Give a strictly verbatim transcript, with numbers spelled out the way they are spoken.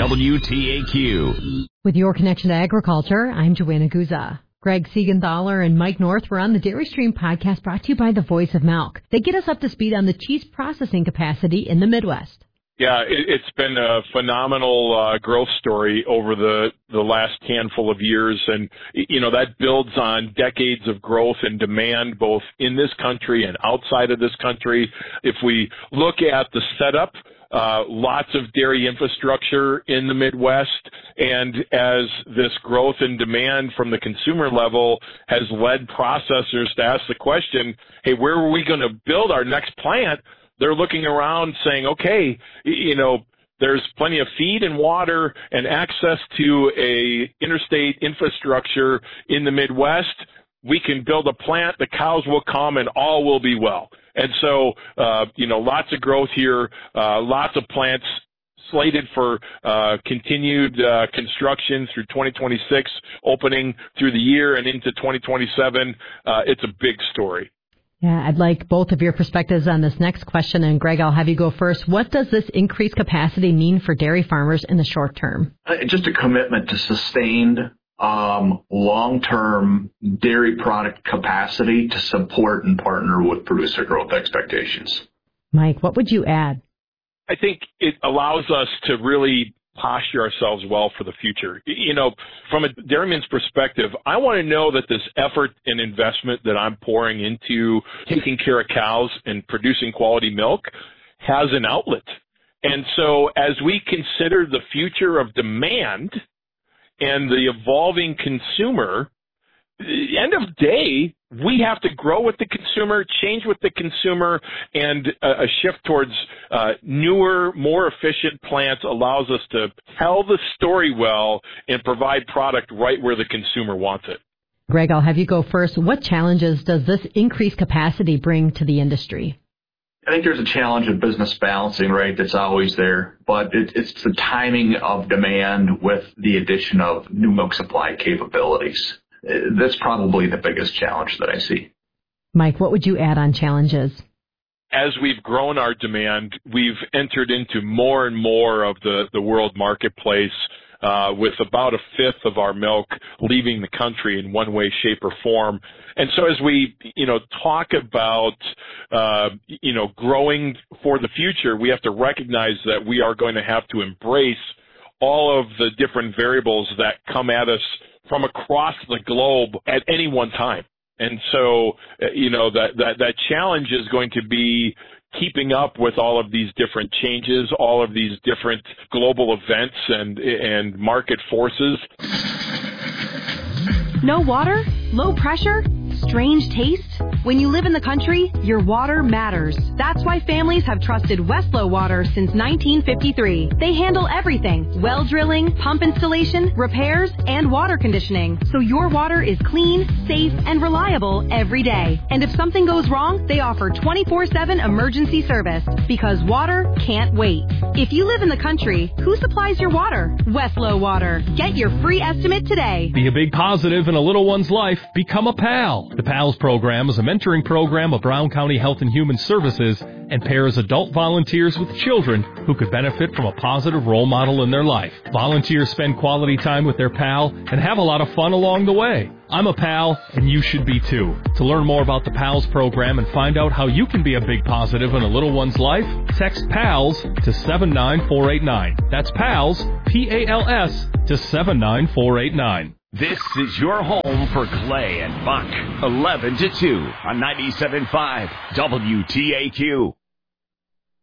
W T A Q. With your connection to agriculture, I'm Joanna Guza. Greg Siegenthaler and Mike North were on the Dairy Stream podcast brought to you by the Voice of Milk. They get us up to speed on the cheese processing capacity in the Midwest. Yeah, it, it's been a phenomenal uh, growth story over the, the last handful of years. And, you know, that builds on decades of growth and demand both in this country and outside of this country. If we look at the setup, uh, lots of dairy infrastructure in the Midwest. And as this growth and demand from the consumer level has led processors to ask the question, hey, where are we going to build our next plant? They're looking around saying, okay, you know, there's plenty of feed and water and access to a interstate infrastructure in the Midwest. We can build a plant, the cows will come, and all will be well. And so, uh, you know, lots of growth here, uh, lots of plants slated for uh, continued uh, construction through twenty twenty-six, opening through the year and into twenty twenty-seven. Uh, it's a big story. Yeah, I'd like both of your perspectives on this next question. And Greg, I'll have you go first. What does this increased capacity mean for dairy farmers in the short term? Just a commitment to sustained um, long-term dairy product capacity to support and partner with producer growth expectations. Mike, what would you add? I think it allows us to really posture ourselves well for the future. You know, from a dairyman's perspective, I want to know that this effort and investment that I'm pouring into taking care of cows and producing quality milk has an outlet. And so as we consider the future of demand and the evolving consumer, end of day, we have to grow with the consumer, change with the consumer, and a, a shift towards uh, newer, more efficient plants allows us to tell the story well and provide product right where the consumer wants it. Greg, I'll have you go first. What challenges does this increased capacity bring to the industry? I think there's a challenge of business balancing, right, that's always there. But it, it's the timing of demand with the addition of new milk supply capabilities. That's probably the biggest challenge that I see. Mike, what would you add on challenges? As we've grown our demand, we've entered into more and more of the, the world marketplace, uh, with about a fifth of our milk leaving the country in one way, shape, or form. And so as we, you know, talk about, uh, you know, growing for the future, we have to recognize that we are going to have to embrace all of the different variables that come at us from across the globe at any one time. And so, you know, that, that, that challenge is going to be keeping up with all of these different changes, all of these different global events and, and market forces. No water? Low pressure? Strange taste? When you live in the country, your water matters. That's why families have trusted Westlow Water since nineteen fifty-three. They handle everything: well drilling, pump installation, repairs, and water conditioning. So your water is clean, safe, and reliable every day. And if something goes wrong, they offer twenty-four seven emergency service, because water can't wait. If you live in the country, who supplies your water? Westlow Water. Get your free estimate today. Be a big positive in a little one's life. Become a PAL. The PALS program is a mentoring program of Brown County Health and Human Services and pairs adult volunteers with children who could benefit from a positive role model in their life. Volunteers spend quality time with their PAL and have a lot of fun along the way. I'm a PAL, and you should be too. To learn more about the PALS program and find out how you can be a big positive in a little one's life, text PALS to seven nine four eight nine. That's PALS, P A L S, to seven nine four eight nine. This is your home for Clay and Buck, eleven to two on ninety-seven point five W T A Q.